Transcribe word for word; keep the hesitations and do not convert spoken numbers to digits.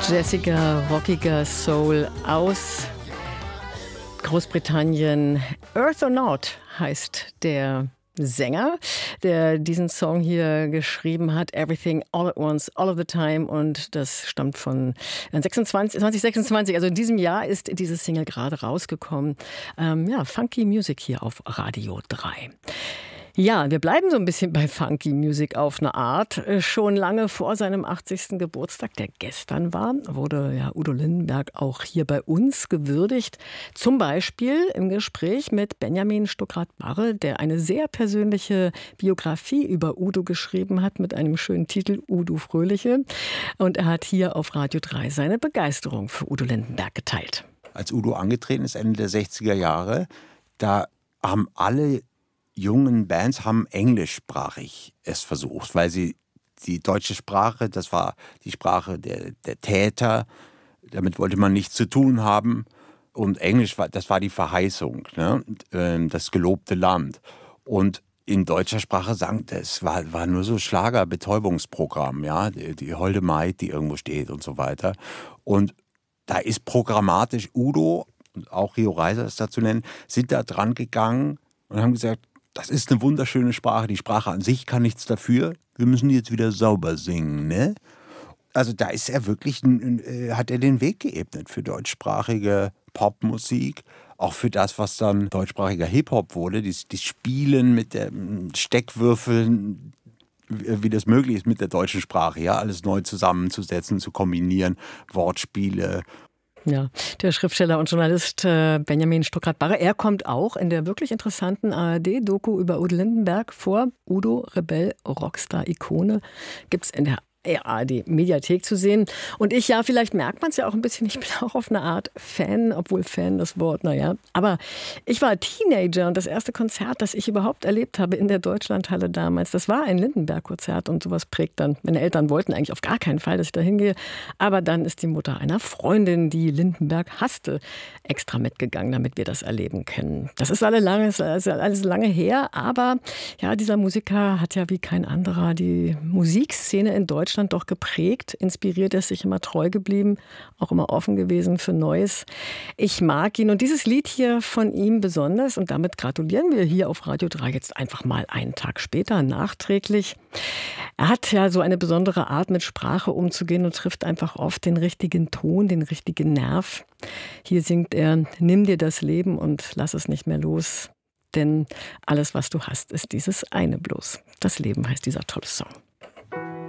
Jazziger, rockiger Soul aus Großbritannien. Earthonaut heißt der Sänger, der diesen Song hier geschrieben hat, Everything All at Once, All of the Time, und das stammt von sechsundzwanzig, zwanzig sechsundzwanzig, also in diesem Jahr ist diese Single gerade rausgekommen. Ähm, ja, Funky Music hier auf Radio drei. Ja, wir bleiben so ein bisschen bei Funky Music auf eine Art. Schon lange vor seinem achtzigsten Geburtstag, der gestern war, wurde ja Udo Lindenberg auch hier bei uns gewürdigt. Zum Beispiel im Gespräch mit Benjamin Stuckrad-Barre, der eine sehr persönliche Biografie über Udo geschrieben hat mit einem schönen Titel, Udo Fröhliche. Und er hat hier auf Radio drei seine Begeisterung für Udo Lindenberg geteilt. Als Udo angetreten ist, Ende der sechziger Jahre, da haben alle jungen Bands haben englischsprachig es versucht, weil sie die deutsche Sprache, das war die Sprache der, der Täter, damit wollte man nichts zu tun haben. Und Englisch, war, das war die Verheißung, ne? Das gelobte Land. Und in deutscher Sprache sang, das war, war nur so Schlager, Betäubungsprogramm, ja, die, die Holde Maid, die irgendwo steht und so weiter. Und da ist programmatisch Udo, und auch Rio Reiser ist da zu nennen, sind da dran gegangen und haben gesagt, das ist eine wunderschöne Sprache. Die Sprache an sich kann nichts dafür. Wir müssen die jetzt wieder sauber singen, ne? Also da ist er wirklich, äh, hat er den Weg geebnet für deutschsprachige Popmusik. Auch für das, was dann deutschsprachiger Hip-Hop wurde. Die, die Spielen mit den Steckwürfeln, wie das möglich ist mit der deutschen Sprache. Ja, alles neu zusammenzusetzen, zu kombinieren, Wortspiele. Ja, der Schriftsteller und Journalist äh, Benjamin Stuckrad-Barre, er kommt auch in der wirklich interessanten A R D-Doku über Udo Lindenberg vor. Udo, Rebell, Rockstar, Ikone, gibt's in der A R D-Mediathek zu sehen. Und ich, ja, vielleicht merkt man es ja auch ein bisschen, ich bin auch auf eine Art Fan, obwohl Fan das Wort, naja. Aber ich war Teenager und das erste Konzert, das ich überhaupt erlebt habe in der Deutschlandhalle damals, das war ein Lindenberg-Konzert und sowas prägt dann. Meine Eltern wollten eigentlich auf gar keinen Fall, dass ich da hingehe. Aber dann ist die Mutter einer Freundin, die Lindenberg hasste, extra mitgegangen, damit wir das erleben können. Das ist alles lange, ist alles lange her, aber ja, dieser Musiker hat ja wie kein anderer die Musikszene in Deutschland doch geprägt, inspiriert, er ist sich immer treu geblieben, auch immer offen gewesen für Neues. Ich mag ihn und dieses Lied hier von ihm besonders und damit gratulieren wir hier auf Radio drei jetzt einfach mal einen Tag später, nachträglich. Er hat ja so eine besondere Art, mit Sprache umzugehen und trifft einfach oft den richtigen Ton, den richtigen Nerv. Hier singt er, nimm dir das Leben und lass es nicht mehr los, denn alles, was du hast, ist dieses eine bloß. Das Leben heißt dieser tolle Song.